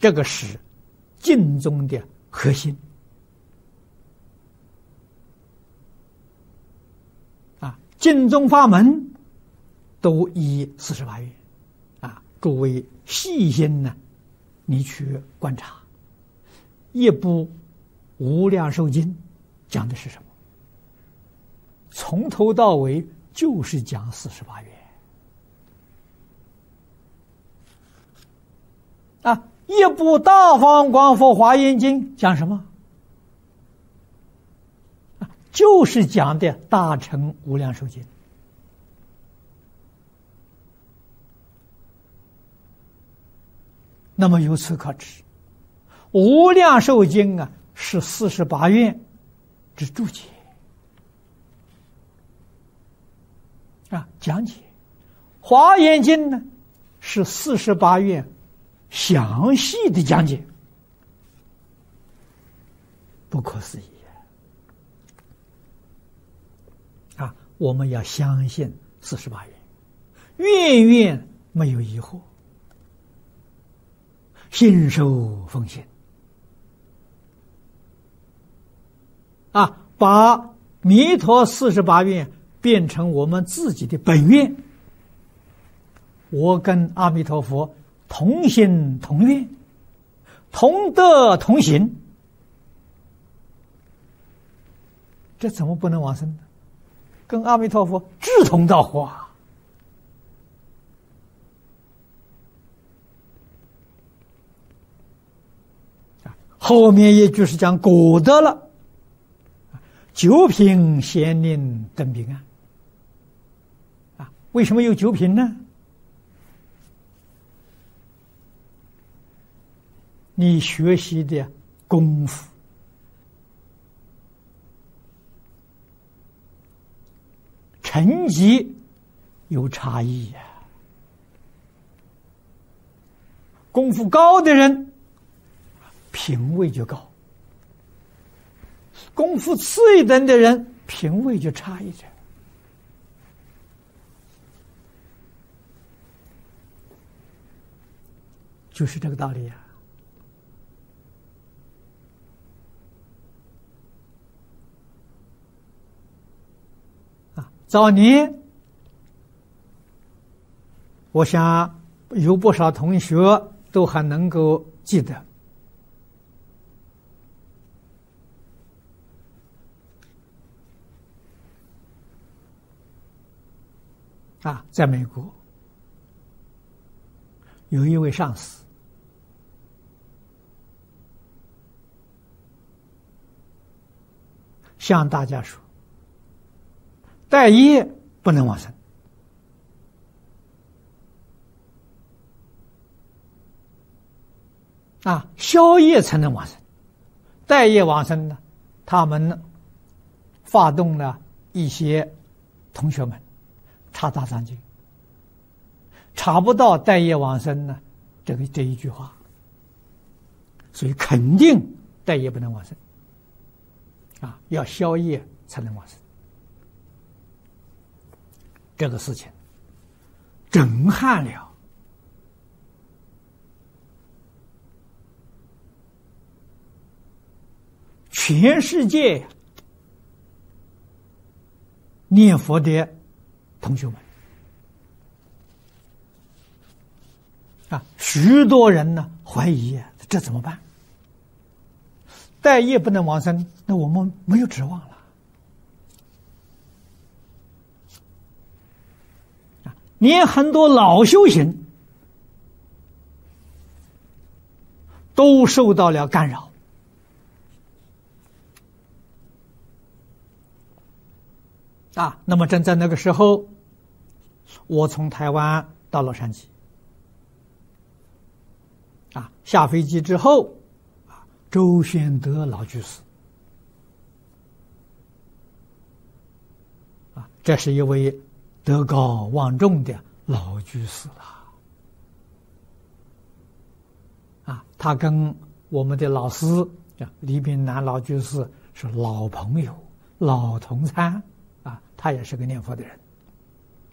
这个是净宗的核心啊。净宗法门都依48愿啊，诸位细心呢，你去观察，一部《无量寿经》讲的是什么？从头到尾就是讲48愿啊。一部《大方广佛华严经》讲什么？就是讲的大乘无量寿经。那么由此可知，无量寿经啊是48愿之注解啊，讲解。华严经呢是48愿详细的讲解，不可思议啊！我们要相信48愿，愿愿没有疑惑，信受奉行啊，把弥陀48愿变成我们自己的本愿。我跟阿弥陀佛同心同愿，同德同行，这怎么不能往生呢？跟阿弥陀佛志同道合啊！后面一句是讲果德了，九品贤令登彼岸啊！为什么有九品呢？你学习的功夫成绩有差异呀。功夫高的人品位就高，功夫次一等的人品位就差一点。就是这个道理呀。早年，我想有不少同学都还能够记得啊，在美国有一位上司向大家说，待业不能往生啊，宵夜才能往生。待业往生呢，他们呢发动了一些同学们查大藏经，查不到待业往生呢这一句话，所以肯定待业不能往生啊，要宵夜才能往生。这个事情震撼了全世界念佛的同学们啊，许多人呢怀疑这怎么办？待业不能往生，那我们没有指望了。连很多老修行都受到了干扰啊！那么正在那个时候，我从台湾到洛杉矶啊，下飞机之后啊，周宣德老居士啊，这是一位德高望重的老居士了啊！他跟我们的老师李炳南老居士是老朋友、老同参啊，他也是个念佛的人